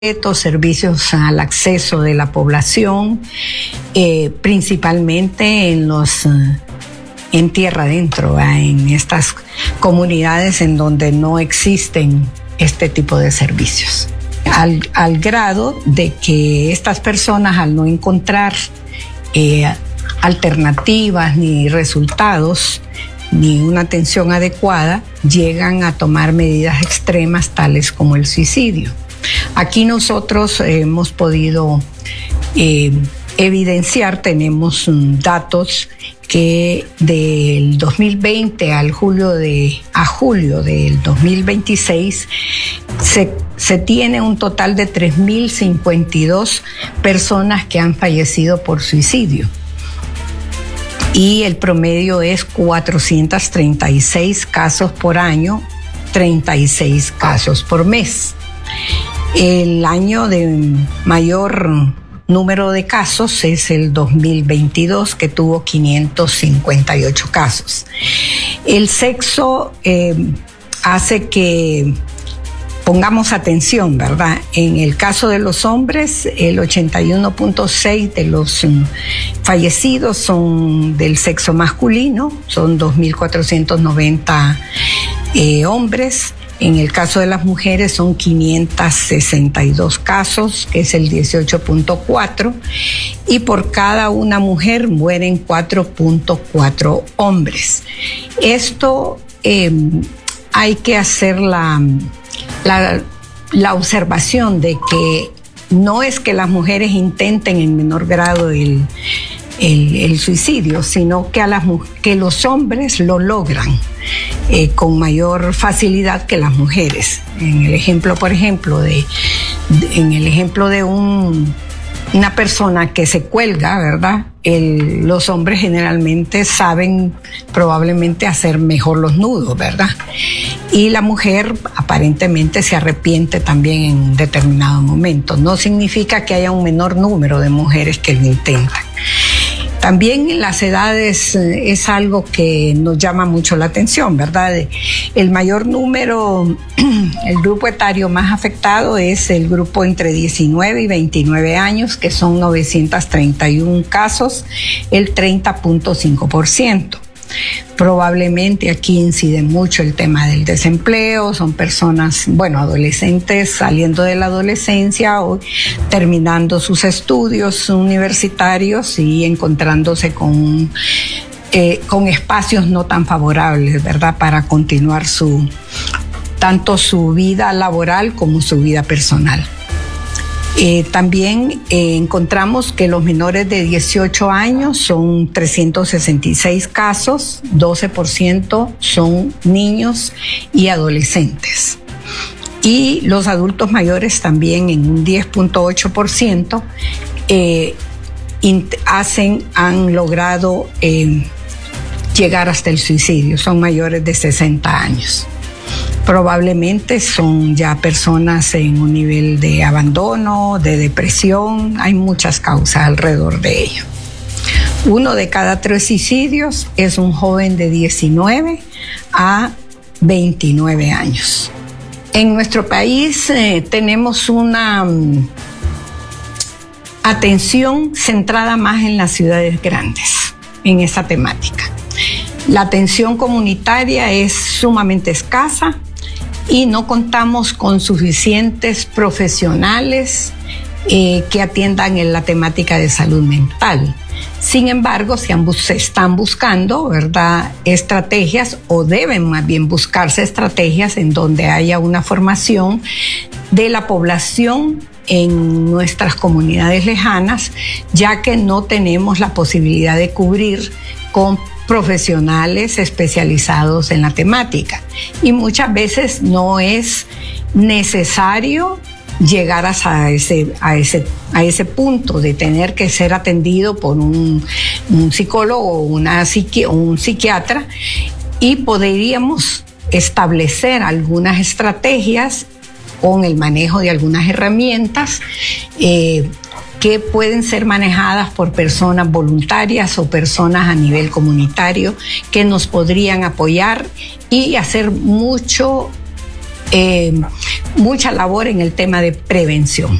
servicios al acceso de la población, principalmente en tierra adentro, en estas comunidades en donde no existen este tipo de servicios. Al grado de que estas personas, al no encontrar alternativas ni resultados, ni una atención adecuada, llegan a tomar medidas extremas tales como el suicidio. Aquí nosotros hemos podido evidenciar, tenemos datos que del 2020 a julio del 2026 se tiene un total de 3.052 personas que han fallecido por suicidio. Y el promedio es 436 casos por año, 36 casos por mes. El año de mayor número de casos es el 2022, que tuvo 558 casos. El sexo hace que pongamos atención, ¿verdad? En el caso de los hombres, el 81.6% de los fallecidos son del sexo masculino, son 2.490 hombres. En el caso de las mujeres son 562 casos, que es el 18.4%, y por cada una mujer mueren 4.4 hombres. Esto hay que hacer la observación de que no es que las mujeres intenten en menor grado el suicidio, sino que los hombres lo logran con mayor facilidad que las mujeres. En el ejemplo, por ejemplo, de una persona que se cuelga, ¿verdad? Los hombres generalmente saben probablemente hacer mejor los nudos, ¿verdad? Y la mujer aparentemente se arrepiente también en determinado momento. No significa que haya un menor número de mujeres que lo intentan. También en las edades es algo que nos llama mucho la atención, ¿verdad? El mayor número, el grupo etario más afectado es el grupo entre 19 y 29 años, que son 931 casos, el 30.5%. Probablemente aquí incide mucho el tema del desempleo, son personas, adolescentes saliendo de la adolescencia o terminando sus estudios universitarios y encontrándose con espacios no tan favorables, ¿verdad?, para continuar tanto su vida laboral como su vida personal. También encontramos que los menores de 18 años son 366 casos, 12% son niños y adolescentes. Y los adultos mayores también en un 10.8% han logrado llegar hasta el suicidio, son mayores de 60 años. Probablemente son ya personas en un nivel de abandono, de depresión, hay muchas causas alrededor de ello. 1 de cada 3 suicidios es un joven de 19 a 29 años. En nuestro país tenemos una atención centrada más en las ciudades grandes, en esa temática. La atención comunitaria es sumamente escasa y no contamos con suficientes profesionales que atiendan en la temática de salud mental. Sin embargo, se están buscando, ¿verdad?, estrategias, o deben más bien buscarse estrategias en donde haya una formación de la población en nuestras comunidades lejanas, ya que no tenemos la posibilidad de cubrir con profesionales especializados en la temática. Y muchas veces no es necesario llegar hasta ese punto de tener que ser atendido por un psicólogo o un psiquiatra, y podríamos establecer algunas estrategias con el manejo de algunas herramientas que pueden ser manejadas por personas voluntarias o personas a nivel comunitario que nos podrían apoyar y hacer mucho mucha labor en el tema de prevención.